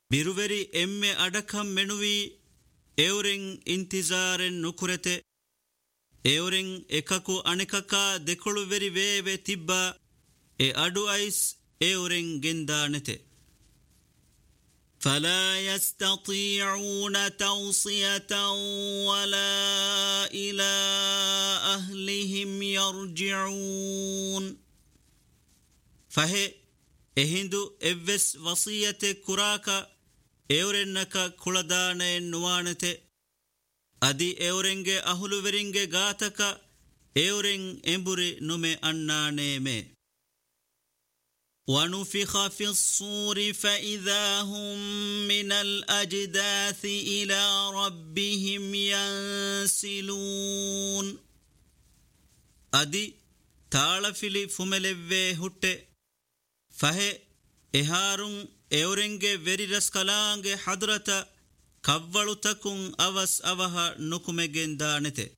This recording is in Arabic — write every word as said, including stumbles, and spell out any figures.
ಬಿರುವೆರಿ ಎಮ್ಮೆ ಅಡಕಂ ಮೆನುವಿ ಎವರೆಂ ಇಂತಿಜಾರೆನ್ ನುಕುರೆತೆ ಎವರೆಂ ಎಕಕು ಅಣಿಕಕ ದೆಕೊಳುವೆರಿ ವೇವೆ ತಿಬ್ಬ ಎ ಅಡು ಐಸ್ ಎವರೆಂ ಗೆಂದಾನೆತೆ فلا يستطيعون توصية ولا إلى أهلهم يرجعون فهي ಎಹಿಂದು ಎವ್ವೆಸ್ ವಸಿಯತೆ ಕುರಾಕ ಎವರೆನ್ನಕ ಕುಳದಾನೆ ನುವಾಣತೆ ಅದಿ ಎವರೆಂಗೆ ಅಹುಲುವೆರಿಂಗೆ ಗಾತಕ ಎವರೆಂ ಎಂಬುರಿ ನುಮೆ ಅಣ್ಣಾನೇಮೆ ونفخ في الصور فإذا هم من الأجداث إلى ربهم ينسلون أدي تالفلي فملوه هُتّe فهي إهارون إورنجي وريرس كلانجي حضرتا كوّلو تكون أوس أوها نكمجين دانته